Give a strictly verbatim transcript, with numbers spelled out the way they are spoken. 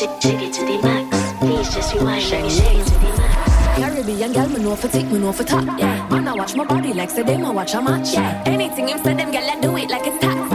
Shake it to the max. Please just rewind. Let me shake it to the max. Caribbean girl, me know for tick, me know for top. Yeah, man, I watch my body like say them, I watch a match. Yeah, anything him say them, girl, I do it like it's tax.